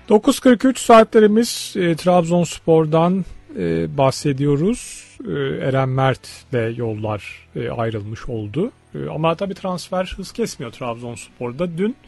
9.43 saatlerimiz Trabzonspor'dan bahsediyoruz. Eren Mert de yollar ayrılmış oldu. Ama tabii transfer hız kesmiyor Trabzonspor'da. Dün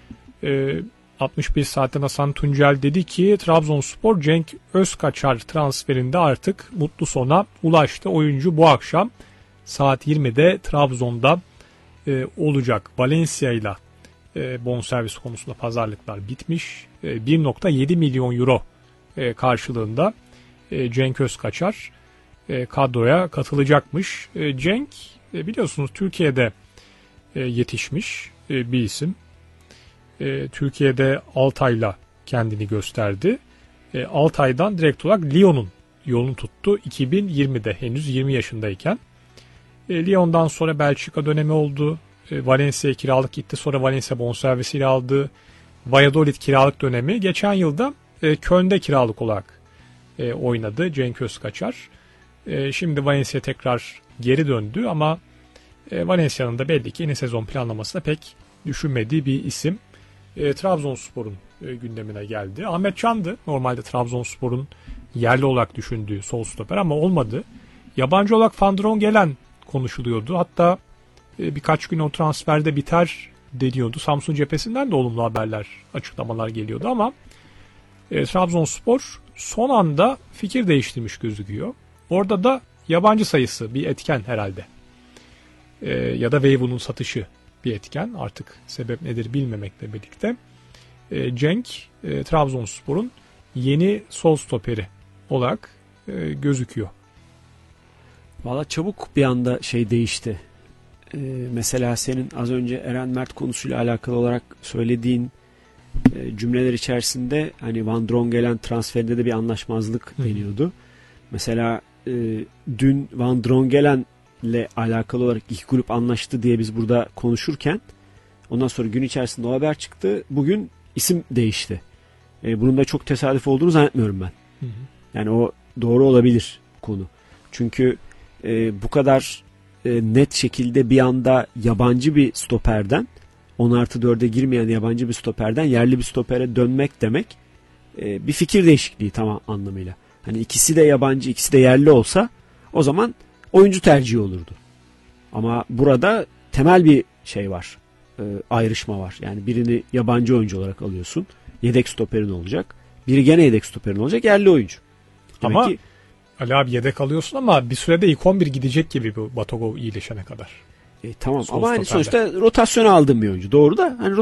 61 saatten Hasan Tuncel dedi ki Trabzonspor Cenk Özkaçar transferinde artık mutlu sona ulaştı. Oyuncu bu akşam saat 20'de Trabzon'da olacak. Valencia ile bonservis konusunda pazarlıklar bitmiş. 1.7 milyon euro karşılığında Cenk Özkaçar kadroya katılacakmış. Cenk biliyorsunuz Türkiye'de yetişmiş bir isim. Türkiye'de Altay'la kendini gösterdi. Altay'dan direkt olarak Lyon'un yolunu tuttu 2020'de henüz 20 yaşındayken. Lyon'dan sonra Belçika dönemi oldu. Valencia'ya kiralık gitti. Sonra Valencia bonservisiyle aldı. Valladolid kiralık dönemi. Geçen yılda Köln'de kiralık olarak oynadı Cenk Özkaçar. Şimdi Valencia tekrar geri döndü ama Valencia'nın da belli ki yeni sezon planlamasında pek düşünmediği bir isim. Trabzonspor'un gündemine geldi. Ahmet Can'dı normalde Trabzonspor'un yerli olarak düşündüğü sol stoper ama olmadı. Yabancı olarak Van Drongelen konuşuluyordu. Hatta birkaç gün o transferde biter deniyordu. Samsun cephesinden de olumlu haberler, açıklamalar geliyordu ama Trabzonspor son anda fikir değiştirmiş gözüküyor. Orada da yabancı sayısı bir etken herhalde. Ya da Veyvu'nun satışı bir etken. Artık sebep nedir bilmemekle birlikte. Cenk Trabzonspor'un yeni sol stoperi olarak gözüküyor. Valla çabuk bir anda değişti. Mesela senin az önce Eren Mert konusuyla alakalı olarak söylediğin cümleler içerisinde hani Van Drongelen transferinde de bir anlaşmazlık deniyordu. Mesela dün Van Drongelen'le alakalı olarak iki kulüp anlaştı diye biz burada konuşurken ondan sonra gün içerisinde o haber çıktı. Bugün isim değişti. Bunun da çok tesadüf olduğunu zannetmiyorum ben. Yani o doğru olabilir konu. Çünkü bu kadar net şekilde bir anda yabancı bir stoperden 10+4'e girmeyen yabancı bir stoperden yerli bir stopere dönmek demek bir fikir değişikliği tam anlamıyla. Hani ikisi de yabancı, ikisi de yerli olsa o zaman oyuncu tercihi olurdu. Ama burada temel bir var. Ayrışma var. Yani birini yabancı oyuncu olarak alıyorsun. Yedek stoperin olacak. Biri gene yedek stoperin olacak. Yerli oyuncu. Demek ama ki Ali abi yedek alıyorsun ama bir sürede ilk 11 gidecek gibi bu Batagov iyileşene kadar. Tamam ama hani sonuçta rotasyona aldığın bir oyuncu. Doğru da hani